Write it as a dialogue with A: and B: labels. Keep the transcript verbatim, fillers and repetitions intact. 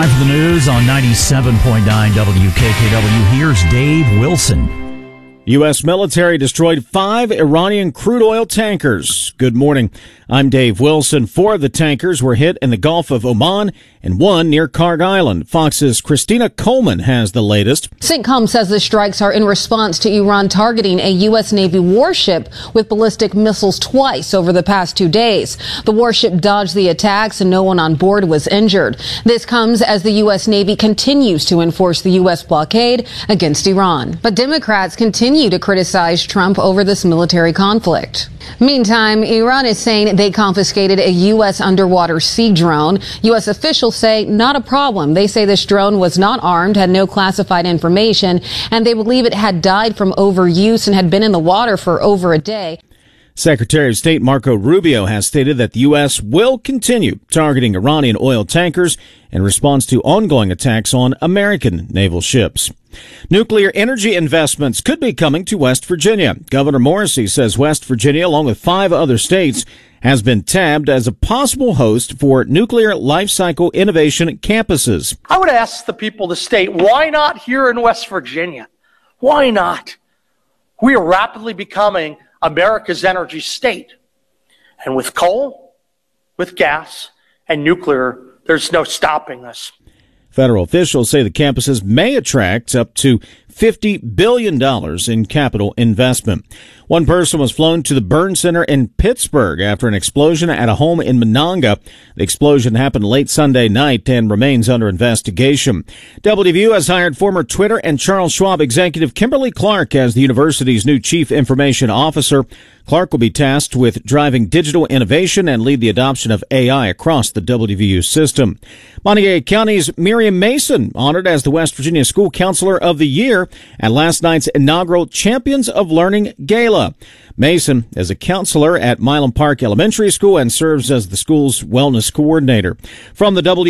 A: time for the news on ninety-seven point nine W K K W. Here's Dave Wilson.
B: U S military destroyed five Iranian crude oil tankers. Good morning. I'm Dave Wilson. Four of the tankers were hit in the Gulf of Oman and one near Karg Island. Fox's Christina Coleman has the latest.
C: CENTCOM says the strikes are in response to Iran targeting a U S Navy warship with ballistic missiles twice over the past two days. The warship dodged the attacks and no one on board was injured. This comes as the U S Navy continues to enforce the U S blockade against Iran. But Democrats continue to criticize Trump over this military conflict. Meantime, Iran is saying they confiscated a U S underwater sea drone. U S officials say not a problem. They say this drone was not armed, had no classified information, and they believe it had died from overuse and had been in the water for over a day.
B: Secretary of State Marco Rubio has stated that the U S will continue targeting Iranian oil tankers in response to ongoing attacks on American naval ships. Nuclear energy investments could be coming to West Virginia. Governor Morrisey says West Virginia, along with five other states, has been tabbed as a possible host for nuclear life cycle innovation campuses.
D: I would ask the people of the state, why not here in West Virginia? Why not? We are rapidly becoming America's energy state. And with coal, with gas, and nuclear, there's no stopping us.
B: Federal officials say the campuses may attract up to fifty billion dollars in capital investment. One person was flown to the burn center in Pittsburgh after an explosion at a home in Monongah. The explosion happened late Sunday night and remains under investigation. W V U has hired former Twitter and Charles Schwab executive Kimberly Clark as the university's new chief information officer. Clark will be tasked with driving digital innovation and lead the adoption of A I across the W V U system. Montague County's Miriam Mason honored as the West Virginia School Counselor of the Year at last night's inaugural Champions of Learning Gala. Mason is a counselor at Milam Park Elementary School and serves as the school's wellness coordinator. From the W